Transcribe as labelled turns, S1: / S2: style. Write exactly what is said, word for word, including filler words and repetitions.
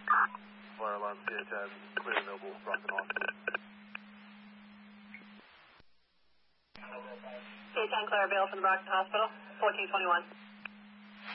S1: Fire alarm, P A ten, clear Noble, Brockton Hospital.
S2: P A ten, Clarabelle from the Brockton Hospital, fourteen twenty-one.